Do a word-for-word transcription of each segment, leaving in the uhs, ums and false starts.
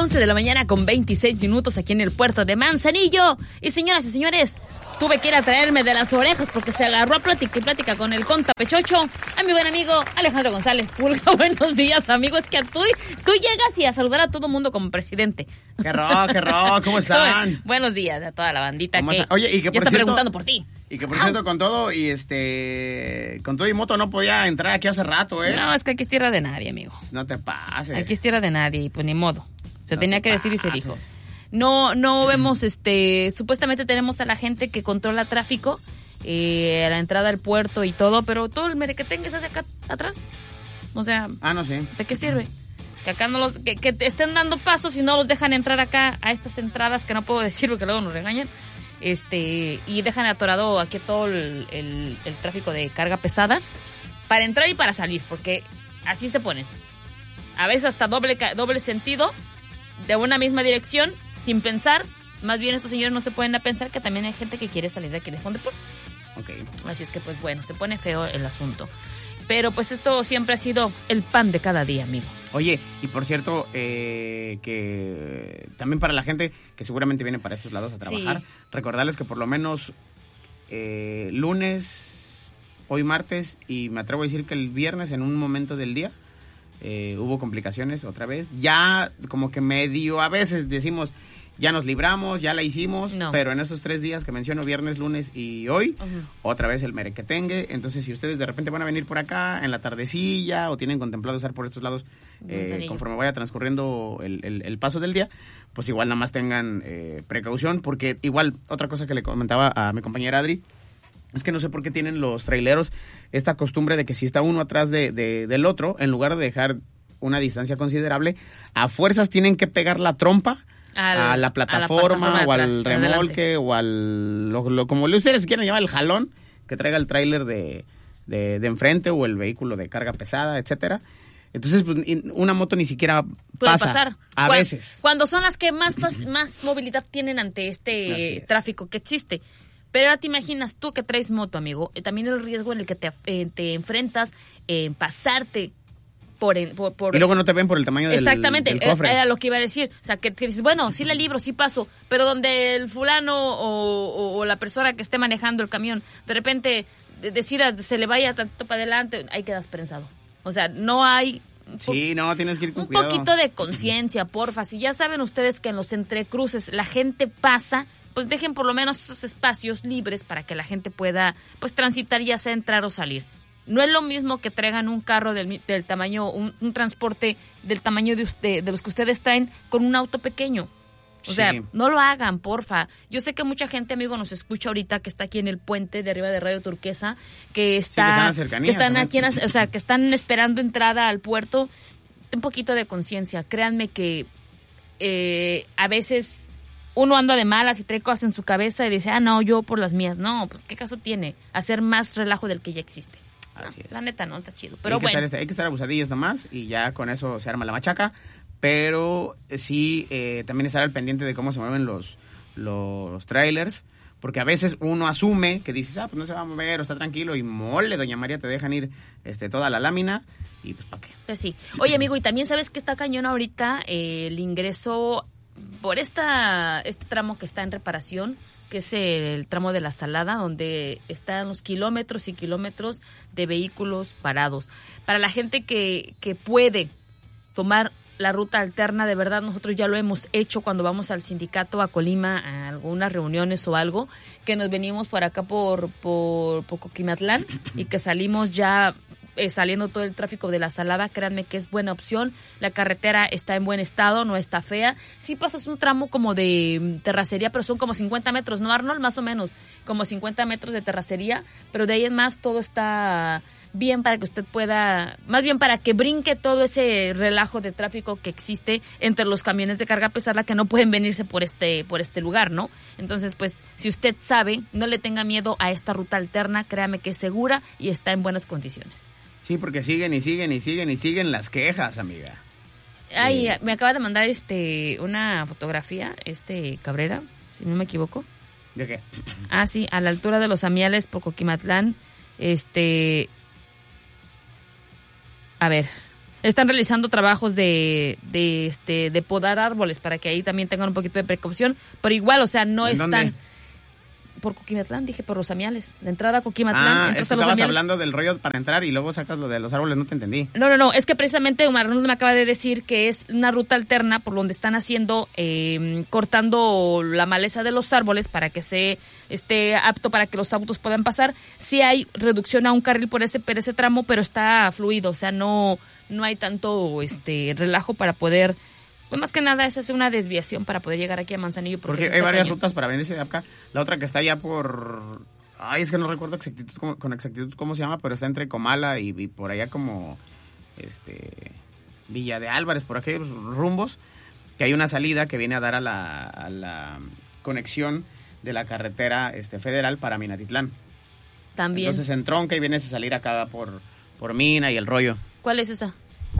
once de la mañana con veintiséis minutos aquí en el puerto de Manzanillo. Y señoras y señores, tuve que ir a traerme de las orejas porque se agarró a plática y plática con el conta Pechocho a mi buen amigo Alejandro González Pulga. Buenos días, amigo. Es que tú, tú llegas y a saludar a todo mundo como presidente. ¡Qué ro, qué ro! ¿Cómo están? Buenos días a toda la bandita que están? Oye, y que ya por está cierto, preguntando por ti. Y que por cierto, con todo y este... Con todo y moto no podía entrar aquí hace rato, ¿eh? No, es que aquí es tierra de nadie, amigo. No te pases. Aquí es tierra de nadie y pues ni modo. Se no tenía que decir y se dijo. No, no vemos, este, supuestamente tenemos a la gente que controla tráfico, eh, a la entrada al puerto y todo, pero todo el merequetengue se hace acá atrás. O sea, ah, no sé. ¿de qué sirve? Que acá no los, que, que te estén dando pasos y no los dejan entrar acá a estas entradas que no puedo decir porque luego nos regañan. Este, y dejan atorado aquí todo el, el, el tráfico de carga pesada para entrar y para salir, porque así se ponen. A veces hasta doble, doble sentido de una misma dirección, sin pensar. Más bien estos señores no se pueden a pensar que también hay gente que quiere salir de aquí de Fondeport. Okay. Así es que pues bueno, se pone feo el asunto. Pero pues esto siempre ha sido el pan de cada día, amigo. Oye, y por cierto, eh, que también para la gente que seguramente viene para estos lados a trabajar, sí, recordarles que por lo menos eh, lunes, hoy martes, y me atrevo a decir que el viernes en un momento del día, eh, hubo complicaciones otra vez. Ya como que medio a veces decimos, ya nos libramos, ya la hicimos, no, pero en estos tres días que menciono, viernes, lunes y hoy, uh-huh, otra vez el merequetengue. Entonces, si ustedes de repente van a venir por acá en la tardecilla o tienen contemplado usar por estos lados, eh, conforme vaya transcurriendo el, el, el paso del día, pues igual nada más tengan eh, precaución, porque igual, otra cosa que le comentaba a mi compañera Adri, es que no sé por qué tienen los traileros esta costumbre de que si está uno atrás de, de, del otro, en lugar de dejar una distancia considerable, a fuerzas tienen que pegar la trompa Al, a la plataforma, a la plataforma o atrás, al remolque o al lo, lo, como ustedes quieran llamar, el jalón que traiga el tráiler de, de, de enfrente o el vehículo de carga pesada, etcétera. Entonces, pues, una moto ni siquiera puede pasa pasar a cuando, veces. Cuando son las que más, más movilidad tienen ante este tráfico que existe. Pero ahora te imaginas tú que traes moto, amigo, también el riesgo en el que te, eh, te enfrentas en eh, pasarte Por, por, por, y luego no te ven por el tamaño del, exactamente, del cofre. Era lo que iba a decir. O sea, que, que dices, bueno, sí la libro, sí paso, pero donde el fulano o, o, o la persona que esté manejando el camión, de repente de, decida, se le vaya tanto para adelante, ahí quedas prensado. O sea, no hay... Sí, no, tienes que ir con un cuidado. poquito de conciencia, porfa. Si ya saben ustedes que en los entrecruces la gente pasa, pues dejen por lo menos esos espacios libres para que la gente pueda, pues, transitar, ya sea entrar o salir. No es lo mismo que traigan un carro del, del tamaño, un, un transporte del tamaño de, usted, de los que ustedes traen con un auto pequeño. O sí. sea, no lo hagan, porfa. Yo sé que mucha gente, amigo, nos escucha ahorita que está aquí en el puente de arriba de Radio Turquesa, que está, sí, que están, que están aquí, en, o sea, que están esperando entrada al puerto. Un poquito de conciencia. Créanme que eh, a veces uno anda de malas y trae cosas en su cabeza y dice, ah, no, yo por las mías. No, pues qué caso tiene hacer más relajo del que ya existe. Así no, es. La neta no, está chido. Pero hay, que bueno. estar, hay que estar abusadillos nomás y ya con eso se arma la machaca. Pero sí, eh, también estar al pendiente de cómo se mueven los, los trailers. Porque a veces uno asume que dices, ah, pues no se va a mover o está tranquilo. Y mole, doña María, te dejan ir este, toda la lámina. Y pues, ¿para qué? Pues sí. Oye, amigo, y también sabes que está cañón ahorita eh, el ingreso por esta este tramo que está en reparación, que es el tramo de la Salada, donde están los kilómetros y kilómetros de vehículos parados. Para la gente que, que puede tomar la ruta alterna, de verdad, nosotros ya lo hemos hecho cuando vamos al sindicato a Colima, a algunas reuniones o algo, que nos venimos por acá por, por, por Coquimatlán y que salimos ya... Eh, saliendo todo el tráfico de la Salada, créanme que es buena opción. La carretera está en buen estado, no está fea. Sí pasas un tramo como de terracería, pero son como cincuenta metros, ¿no, Arnold? Más o menos, como cincuenta metros de terracería, pero de ahí en más todo está bien para que usted pueda, más bien para que brinque todo ese relajo de tráfico que existe entre los camiones de carga pesada que no pueden venirse por este, por este lugar, ¿no? Entonces, pues, si usted sabe, no le tenga miedo a esta ruta alterna, créame que es segura y está en buenas condiciones. Sí, porque siguen y siguen y siguen y siguen las quejas, amiga. Ay, eh. me acaba de mandar este una fotografía, este Cabrera, si no me equivoco. ¿De qué? Ah, sí, a la altura de los Amiales, por Coquimatlán, este... A ver, están realizando trabajos de, de, este, de podar árboles para que ahí también tengan un poquito de precaución, pero igual, o sea, no ¿En están... dónde? Por Coquimatlán, dije, por Los Amiales. La entrada a Coquimatlán. Ah, entras es que a Los estabas Amiales. hablando del rollo para entrar y luego sacas lo de los árboles, no te entendí. No, no, no, es que precisamente Arnold me acaba de decir que es una ruta alterna por donde están haciendo, eh, cortando la maleza de los árboles para que se esté apto para que los autos puedan pasar. Sí hay reducción a un carril por ese, por ese tramo, pero está fluido, o sea, no, no hay tanto este relajo para poder... Pues más que nada, esa es una desviación para poder llegar aquí a Manzanillo. Porque hay varias rutas para venirse de acá. La otra que está allá por... Ay, es que no recuerdo exactitud, cómo- con exactitud cómo se llama, pero está entre Comala y, y por allá como... este Villa de Álvarez, por aquellos rumbos, que hay una salida que viene a dar a la, a la conexión de la carretera este federal para Minatitlán. También. Entonces entronca y vienes a salir acá por, por Mina y el rollo. ¿Cuál es esa?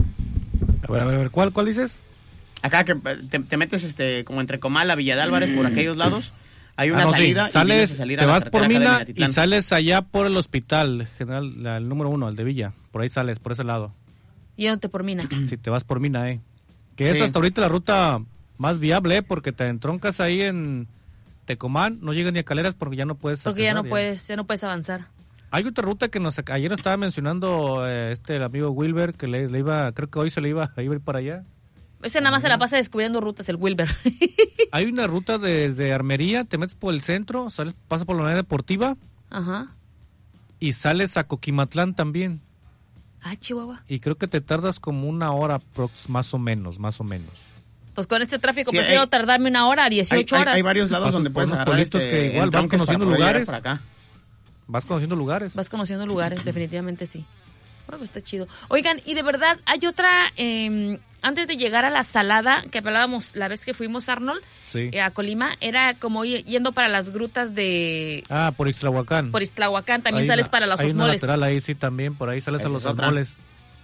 A ver, a ver, a ver, ¿cuál, cuál dices? Acá que te, te metes este como entre Comala, Villa de Álvarez, por aquellos lados, hay una Ah, no, sí. salida y Sales, vienes a salir te a la vas por carretera acá de Mina y Minatitlán. sales allá por el hospital general, la- el número uno, el de Villa. Por ahí sales, por ese lado. Yéndote por Mina. Si te vas por Mina, eh. Que es Sí. hasta ahorita la ruta más viable, eh, porque te entroncas ahí en Tecomán, no llegas ni a Caleras porque ya no puedes Porque ya no alcanzar, puedes, ya no puedes avanzar. Hay otra ruta que nos ayer estaba mencionando eh, este el amigo Wilber, que le, le iba, creo que hoy se le iba a ir para allá. Ese nada más se la pasa descubriendo rutas, el Wilber. Hay una ruta desde Armería, te metes por el centro, sales, pasas por la unidad deportiva Ajá. y sales a Coquimatlán también. Ah, Chihuahua. Y creo que te tardas como una hora prox, más o menos, más o menos. Pues con este tráfico Sí, prefiero hay- tardarme una hora, Hay, dieciocho hay- horas. hay varios lados Pasas donde por puedes unos agarrar pueblitos este, que igual vas entronques para conociendo poder llegar lugares. por acá. Vas conociendo lugares. Vas conociendo lugares, definitivamente sí. Bueno, pues está chido. Oigan, y de verdad, hay otra, eh, antes de llegar a la Salada, que hablábamos la vez que fuimos, Arnold, Sí. eh, a Colima, era como y- yendo para las grutas de Ah, por Ixtlahuacán. por Iztlahuacán, también Hay sales una- para los Hay una osmoles. lateral ahí, sí, también, por ahí sales Esa a los es otra. osmoles.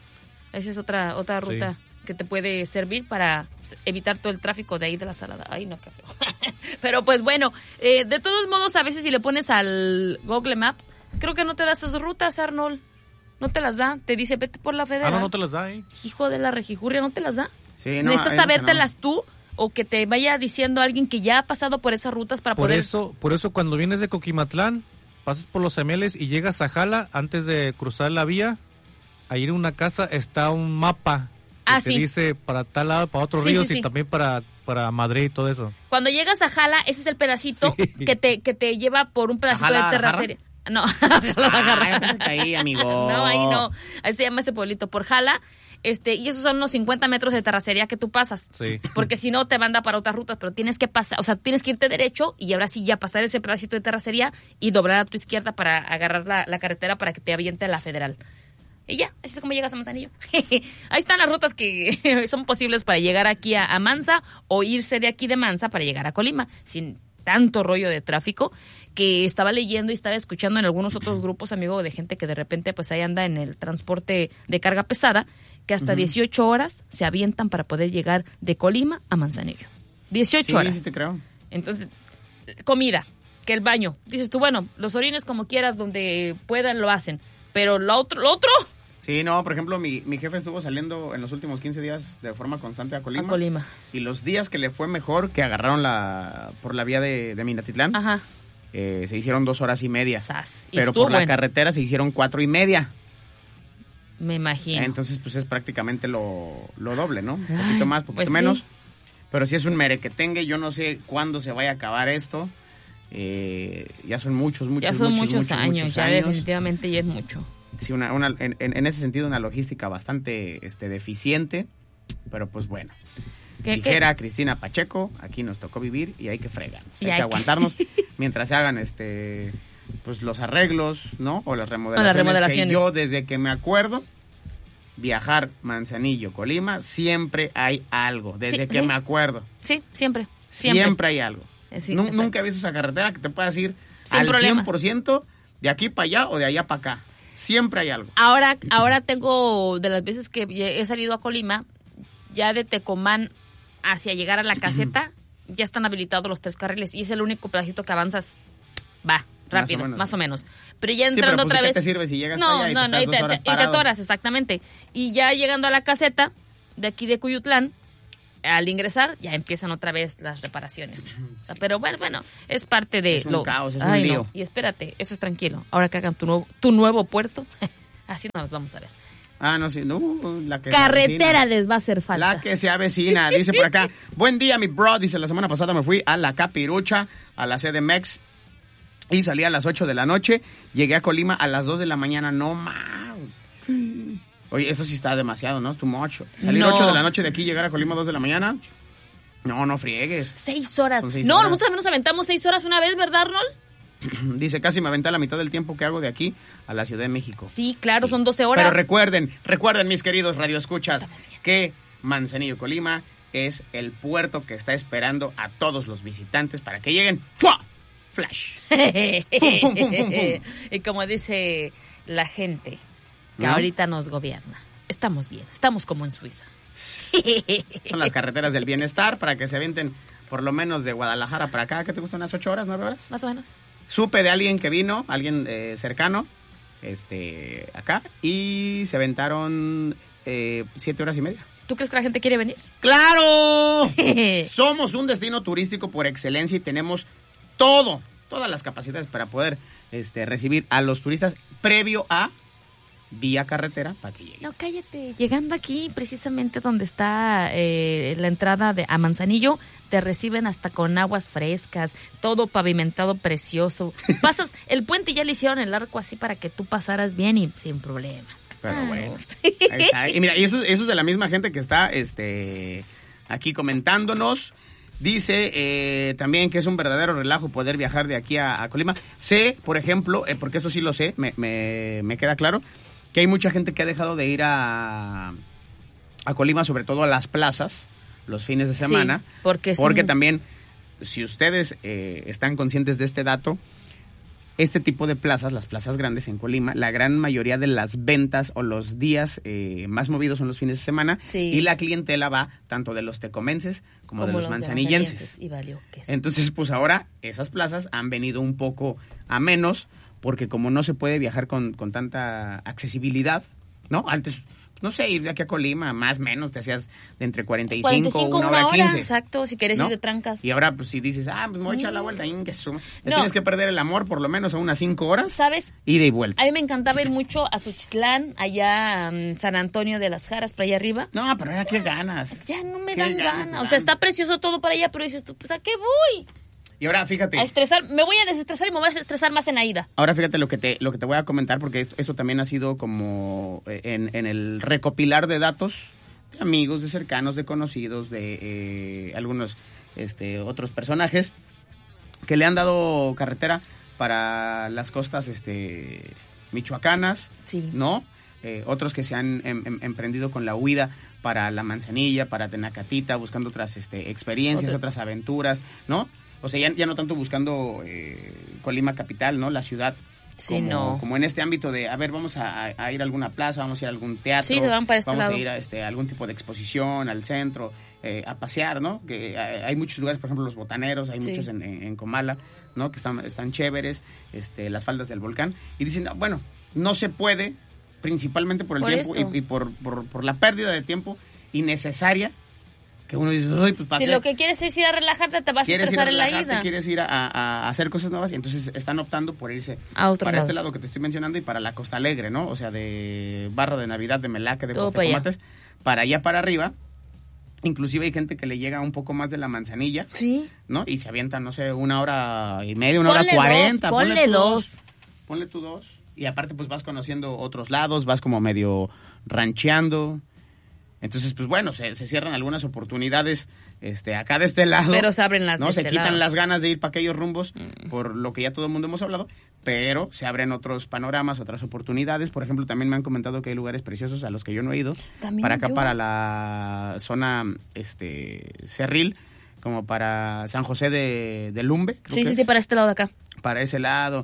Esa es otra otra Sí. ruta que te puede servir para pues, evitar todo el tráfico de ahí de la Salada. Ay, no, qué feo. Pero pues bueno, eh, de todos modos, a veces si le pones al Google Maps, creo que no te da esas rutas, Arnold. No te las da. Te dice, vete por la Ah, federal. no, no te las da, ¿eh? Hijo de la rejijurria, ¿no te las da? Sí, no, Necesitas hay unas que sabértelas tú o que te vaya diciendo alguien que ya ha pasado por esas rutas para Por poder... eso, por eso cuando vienes de Coquimatlán, pasas por los Amiales y llegas a Jala, antes de cruzar la vía, ahí en una casa está un mapa que Ah, te sí. dice para tal lado, para otros Sí, ríos sí, sí. y también para, para Madrid y todo eso. Cuando llegas a Jala, ese es el pedacito Sí. que te que te lleva por un pedacito Jala, de la terracería. No, Ah, yo pensé que ahí, amigo. no, ahí no. Ahí se llama ese pueblito, por Jala. Este, y esos son unos cincuenta metros de terracería que tú pasas. Sí. Porque si no te manda para otras rutas, pero tienes que pasar, o sea, tienes que irte derecho y ahora sí ya pasar ese pedacito de terracería y doblar a tu izquierda para agarrar la, la carretera para que te aviente a la federal. Y ya, así es como llegas a Manzanillo. Ahí están las rutas que son posibles para llegar aquí a, a Mansa o irse de aquí de Mansa para llegar a Colima, sin tanto rollo de tráfico, que estaba leyendo y estaba escuchando en algunos otros grupos, amigo, de gente que de repente pues ahí anda en el transporte de carga pesada, que hasta Ujú. dieciocho horas se avientan para poder llegar de Colima a Manzanillo. dieciocho Sí, horas. sí te creo. Entonces, comida, que el baño. Dices tú, bueno, los orines como quieras, donde puedan lo hacen, pero lo otro, lo otro, Sí, no, por ejemplo, mi, mi jefe estuvo saliendo en los últimos quince días de forma constante a Colima. a Colima. Y los días que le fue mejor, que agarraron la por la vía de, de Minatitlán, Ajá. eh, se hicieron dos horas y media. Sas. Y Pero estuvo por la bueno, carretera se hicieron cuatro y media. me imagino. Entonces, pues es prácticamente lo, lo doble, ¿no? Un Ay, poquito más, poquito pues sí. menos. Pero sí es un merequetengue. Yo no sé cuándo se vaya a acabar esto. Eh, ya son muchos, muchos, ya son muchos, muchos, muchos, años, muchos ya años. definitivamente ya es mucho. Sí, una, una, en, en- en ese sentido, una logística bastante este, deficiente. Pero pues bueno. ¿Qué, Dijera Cristina Pacheco, aquí nos tocó vivir y hay que fregarnos. Y Hay hay que que- aguantarnos mientras se hagan este pues los arreglos, ¿no? O las remodelaciones. remodelaciones. Que yo, desde que me acuerdo, viajar Manzanillo, Colima, siempre hay algo. Desde Sí, que sí. me acuerdo. Sí, siempre, siempre. Siempre, hay algo. Eh, sí, Nu- exacto. nunca he visto esa carretera que te puedas ir Sin al problemas. cien por ciento de aquí para allá o de allá para acá. Siempre hay algo. Ahora, ahora tengo, de las veces que he salido a Colima, ya de Tecomán hacia llegar a la caseta, ya están habilitados los tres carriles y es el único pedacito que avanzas, va, rápido, más o menos. Más o menos. Pero ya entrando sí, pero, pues, otra vez... ¿qué te sirve si llegas no, allá y no, te no, estás y dos te, horas te, parado? y te atoras, exactamente. Y ya llegando a la caseta de aquí de Cuyutlán, al ingresar, ya empiezan otra vez las reparaciones. O sea, pero bueno, bueno, es parte de... Es un lo... caos, es Ay, un lío. No. Y espérate, eso es tranquilo. Ahora que hagan tu nuevo, tu nuevo puerto, así no nos vamos a ver. Ah, no, sí, no, la que Carretera les va a hacer falta. La que se avecina, dice por acá. Buen día, mi bro, dice, la semana pasada me fui a la Capirucha, a la C D M X, y salí a las ocho de la noche, llegué a Colima a las dos de la mañana, no más. Oye, eso sí está demasiado, ¿no? Es too much. Salir No. ocho de la noche de aquí, llegar a Colima a dos de la mañana, no, no friegues. Seis horas. Son seis no, horas. nosotros también nos aventamos seis horas una vez, ¿verdad, Arnold? Dice, casi me aventé la mitad del tiempo que hago de aquí a la Ciudad de México. Sí, claro, Sí. son doce horas. Pero recuerden, recuerden, mis queridos radioescuchas, que Manzanillo, Colima, es el puerto que está esperando a todos los visitantes para que lleguen. ¡Fua! Flash. Fum, fum, fum, fum, fum. Y como dice la gente que ¿No? ahorita nos gobierna, estamos bien, estamos como en Suiza. Son las carreteras del bienestar para que se avienten por lo menos de Guadalajara para acá. ¿Qué te gustan? ¿Unas ocho horas, nueve horas? Más o menos. Supe de alguien que vino, alguien eh, cercano, este, acá, y se aventaron eh, siete horas y media. ¿Tú crees que la gente quiere venir? ¡Claro! Somos un destino turístico por excelencia y tenemos todo, todas las capacidades para poder este, recibir a los turistas previo a vía carretera para que lleguen. No, cállate. Llegando aquí, precisamente donde está eh, la entrada de a Manzanillo, te reciben hasta con aguas frescas, todo pavimentado precioso. Pasas, el puente ya le hicieron el arco así para que tú pasaras bien y sin problema. Pero Ah. bueno. Ahí está. Y mira, y eso, eso es de la misma gente que está este, aquí comentándonos. Dice eh, también que es un verdadero relajo poder viajar de aquí a, a Colima. Sé, por ejemplo, eh, porque esto sí lo sé, me, me, me queda claro, que hay mucha gente que ha dejado de ir a, a Colima, sobre todo a las plazas, los fines de semana. Sí, porque es porque un- también, si ustedes eh, están conscientes de este dato, este tipo de plazas, las plazas grandes en Colima, la gran mayoría de las ventas o los días eh, más movidos son los fines de semana, Sí. y la clientela va tanto de los tecomenses como, de los, manzanillenses. Y valió queso. Entonces, pues ahora esas plazas han venido un poco a menos, porque como no se puede viajar con, con tanta accesibilidad, ¿no? Antes, no sé, ir de aquí a Colima, más o menos, te hacías de entre cuarenta y cinco, cuarenta y cinco, una hora quince. exacto, si quieres ¿no? ir de trancas. Y ahora, pues si dices, ah, pues me voy a echar la vuelta, ¡in, que suma! Te No. tienes que perder el amor por lo menos a unas cinco horas, ¿Sabes? ida y vuelta. A mí me encantaba ir mucho a Suchitlán, allá a um, San Antonio de las Jaras, para allá arriba. No, pero ahora qué ganas. Ya no me Qué dan ganas ganas. te O dan. sea, está precioso todo para allá, pero dices tú, pues ¿a qué voy? Y ahora fíjate. A estresar. Me voy a desestresar y me voy a estresar más en la ida. Ahora fíjate lo que te lo que te voy a comentar, porque esto, esto también ha sido como eh, en, en el recopilar de datos de amigos, de cercanos, de conocidos, de eh, algunos este, otros personajes que le han dado carretera para las costas este, michoacanas, Sí. ¿no? Eh, otros que se han em, em, emprendido con la huida para la Manzanilla, para Tenacatita, buscando otras este, experiencias, Otra- otras aventuras, ¿no? O sea, ya, ya no tanto buscando eh, Colima capital, ¿no? La ciudad. Sí, como, no. como en este ámbito de, a ver, vamos a, a- a ir a alguna plaza, vamos a ir a algún teatro. Sí, se van para este vamos lado. a ir a este, a algún tipo de exposición, al centro, eh, a pasear, ¿no? Que hay, hay muchos lugares, por ejemplo, los botaneros, hay Sí. muchos en, en, en Comala, ¿no? Que están, están chéveres, este, las faldas del volcán. Y dicen, "No, bueno, no se puede, principalmente por el Por tiempo esto. y, y por, por, por la pérdida de tiempo innecesaria, que uno dice, "Ay, pues, ¿para Si qué?". lo que quieres es ir a relajarte, te vas a Quieres ir a estresar en la relajarte, ida. quieres ir a, a- a hacer cosas nuevas, y entonces están optando por irse A otro para lado. este lado que te estoy mencionando y para la Costa Alegre, ¿no? O sea, de Barra de Navidad, de Melaque, de Todo para allá. Comates, para allá para arriba. Inclusive hay gente que le llega un poco más de la Manzanilla, Sí. ¿no? Y se avienta, no sé, una hora y media, una Ponle hora cuarenta. dos, ponle tú dos. Ponle tú dos. Y aparte, pues vas conociendo otros lados, vas como medio rancheando. Entonces, pues bueno, se, se cierran algunas oportunidades este, acá de este lado. Pero se abren las ¿no? de Se este quitan lado. las ganas de ir para aquellos rumbos, Mm. por lo que ya todo el mundo hemos hablado, pero se abren otros panoramas, otras oportunidades. Por ejemplo, también me han comentado que hay lugares preciosos a los que yo no he ido. También para acá, yo. para la zona este Cerril, como para San José de, de Lumbe. creo Sí, que sí, es, sí, para este lado de acá. para ese lado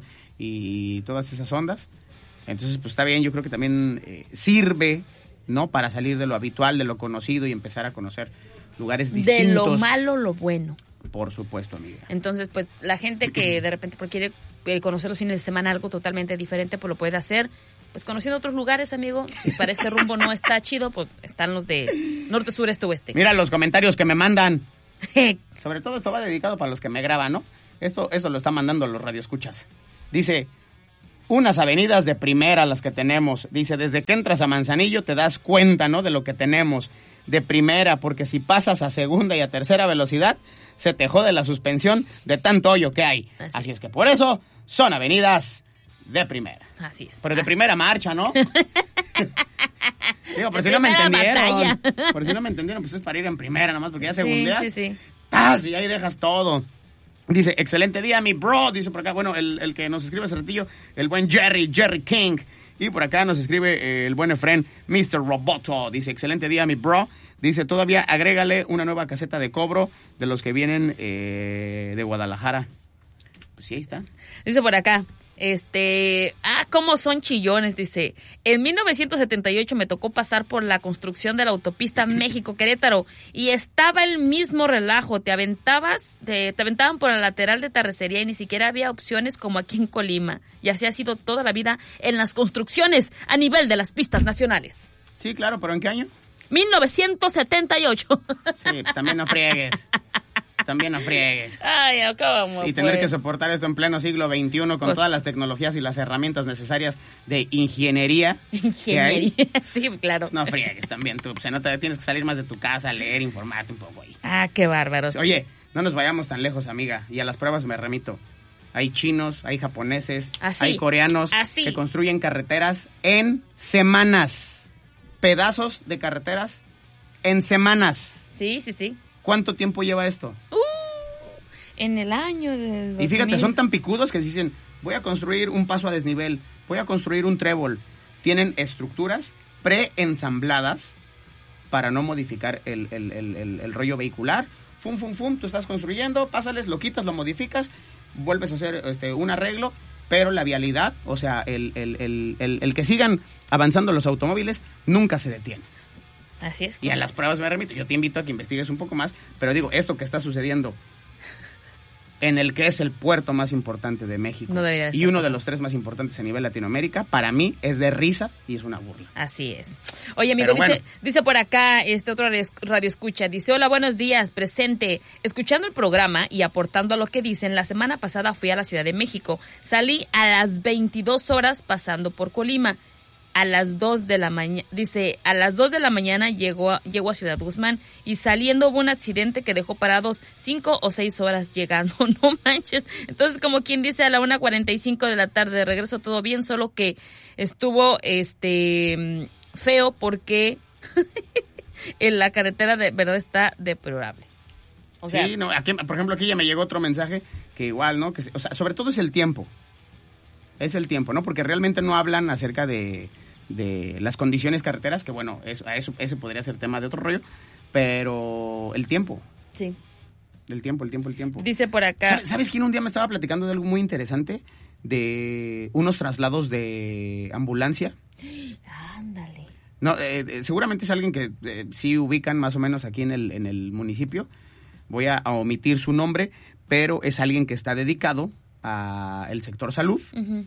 y todas esas ondas. Entonces, pues está bien, yo creo que también eh, sirve, ¿no? Para salir de lo habitual, de lo conocido y empezar a conocer lugares distintos. De lo malo, lo bueno. Por supuesto, amiga. Entonces, pues, la gente que de repente pues, quiere eh, conocer los fines de semana algo totalmente diferente, pues lo puede hacer. Pues conociendo otros lugares, amigo. Si para este rumbo no está chido, pues están los de norte, sur, este, oeste. Mira los comentarios que me mandan. Sobre todo esto va dedicado para los que me graban, ¿no? Esto, esto lo están mandando los radioescuchas. Dice, unas avenidas de primera las que tenemos. Dice, desde que entras a Manzanillo te das cuenta, ¿no? De lo que tenemos de primera, porque si pasas a segunda y a tercera velocidad, se te jode la suspensión de tanto hoyo que hay. Así, Así es que por eso son avenidas de primera. Así es. Pero de primera marcha, ¿no? Digo, por si no me entendieron. Batalla. Por si no me entendieron, pues es para ir en primera nomás, porque ya segundeas. Sí, sí, sí. ¡Tas! Y ahí dejas todo. Dice, excelente día, mi bro. Dice por acá, bueno, el, el que nos escribe hace ratillo, el buen Jerry, Jerry King. Y por acá nos escribe eh, el buen Efren, mister Roboto. Dice, excelente día, mi bro. Dice, todavía agrégale una nueva caseta de cobro de los que vienen eh, de Guadalajara. Pues sí, ahí está. Dice por acá, este, ah, cómo son chillones, dice. En mil novecientos setenta y ocho me tocó pasar por la construcción de la autopista México-Querétaro y estaba el mismo relajo. Te aventabas, te, te aventaban por la lateral de terracería y ni siquiera había opciones como aquí en Colima. Y así ha sido toda la vida en las construcciones a nivel de las pistas nacionales. Sí, claro, ¿pero en qué año? mil novecientos setenta y ocho. Sí, también no friegues. También no friegues. Ay, acabamos. Y tener pues. que soportar esto en pleno siglo veintiuno con pues, todas las tecnologías y las herramientas necesarias de ingeniería. Ingeniería, sí, claro. No friegues también tú. Se nota que tienes que salir más de tu casa, leer, informarte un poco ahí. Ah, qué bárbaros. Oye, no nos vayamos tan lejos, amiga. Y a las pruebas me remito. Hay chinos, hay japoneses, Así. hay coreanos Así. que construyen carreteras en semanas. Pedazos de carreteras en semanas. Sí, sí, sí. ¿Cuánto tiempo lleva esto? Uh, en el año del dos mil. Y fíjate, son tan picudos que dicen, voy a construir un paso a desnivel, voy a construir un trébol. Tienen estructuras preensambladas para no modificar el, el, el, el, el rollo vehicular. Fum, fum, fum, tú estás construyendo, pásales, lo quitas, lo modificas, vuelves a hacer este, un arreglo, pero la vialidad, o sea, el, el, el, el, el que sigan avanzando los automóviles, nunca se detiene. Así es. Y a las pruebas me remito. Yo te invito a que investigues un poco más, pero digo, esto que está sucediendo en el que es el puerto más importante de México no y uno de los tres más importantes a nivel Latinoamérica, para mí es de risa y es una burla. Así es. Oye, amigo, dice, bueno. dice por acá este otro radio escucha, dice, hola, buenos días, presente, escuchando el programa y aportando a lo que dicen, la semana pasada fui a la Ciudad de México, salí a las veintidós horas pasando por Colima. A las dos de la mañana, dice, a las dos de la mañana llegó a, llegó a Ciudad Guzmán y saliendo hubo un accidente que dejó parados cinco o seis horas llegando, no manches. Entonces, como quien dice, a la una cuarenta y cinco de la tarde de regreso todo bien, solo que estuvo este feo porque en la carretera de verdad está deplorable. O sea, sí, no, aquí, por ejemplo, aquí ya me llegó otro mensaje que igual, ¿no? Que, o sea, sobre todo es el tiempo. Es el tiempo, ¿no? Porque realmente no hablan acerca de... de las condiciones carreteras, que bueno, eso, eso, ese podría ser tema de otro rollo, pero el tiempo. Sí. El tiempo, el tiempo, el tiempo. Dice por acá... ¿Sabes, ¿sabes quién un día me estaba platicando de algo muy interesante? De unos traslados de ambulancia. Ándale. No, eh, eh, seguramente es alguien que eh, sí ubican más o menos aquí en el, en el municipio. Voy a, a omitir su nombre, pero es alguien que está dedicado al sector salud. Uh-huh.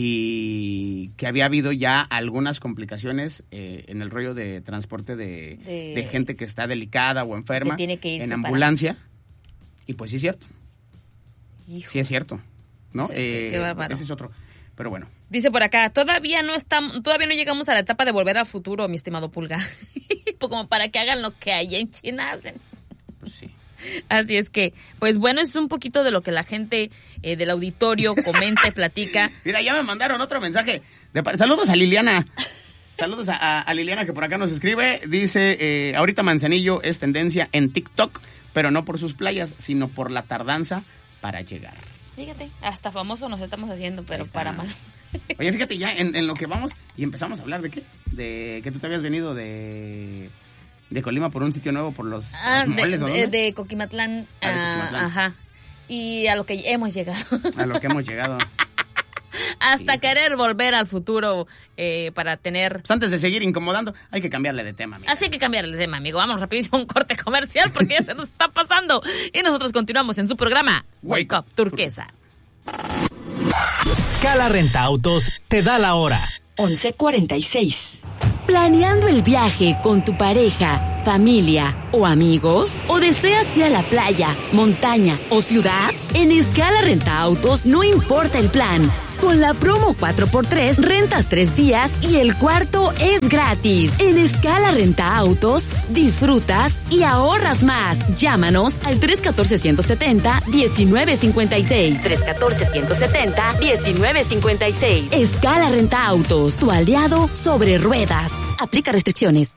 Y que había habido ya algunas complicaciones eh, en el rollo de transporte de, de, de gente que está delicada o enferma que tiene que irse en ambulancia. Para... Y pues sí es cierto. Hijo. Sí es cierto, ¿no? Sí, eh, qué bárbaro. Ese es otro. Pero bueno. Dice por acá, todavía no estamos, todavía no llegamos a la etapa de volver al futuro, mi estimado Pulga. Pues como para que hagan lo que allá en China hacen. Pues sí. Así es que, pues bueno, es un poquito de lo que la gente eh, del auditorio comenta y platica. Mira, ya me mandaron otro mensaje. De, saludos a Liliana. Saludos a, a, a Liliana que por acá nos escribe. Dice, eh, ahorita Manzanillo es tendencia en TikTok, pero no por sus playas, sino por la tardanza para llegar. Fíjate, hasta famoso nos estamos haciendo, pero para mal. Oye, fíjate, ya en, en lo que vamos y empezamos a hablar de qué. De que tú te habías venido de... de Colima por un sitio nuevo, por los, ah, los moles, de, ¿o de, de Coquimatlán. Ah, de Coquimatlán. Ah, ajá. Y a lo que hemos llegado. A lo que hemos llegado. Hasta sí. Querer volver al futuro eh, para tener... Pues antes de seguir incomodando, hay que cambiarle de tema, amiga. Así hay que cambiarle de tema, amigo. Vamos rapidísimo a un corte comercial porque ya se nos está pasando. Y nosotros continuamos en su programa Wake Up Turquesa. Turquesa. Scala Renta Autos te da la hora. once cuarenta y seis. ¿Planeando el viaje con tu pareja, familia o amigos? ¿O deseas ir a la playa, montaña o ciudad? En Scala Renta Autos no importa el plan. Con la promo cuatro por tres, rentas tres días y el cuarto es gratis. En Scala Renta Autos, disfrutas y ahorras más. Llámanos al tres uno cuatro, uno siete cero, uno nueve cinco seis. tres uno cuatro, uno siete cero, uno nueve cinco seis. Scala Renta Autos, tu aliado sobre ruedas. Aplica restricciones.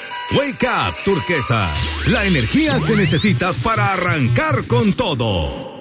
Wake Up Turquesa, la energía que necesitas para arrancar con todo.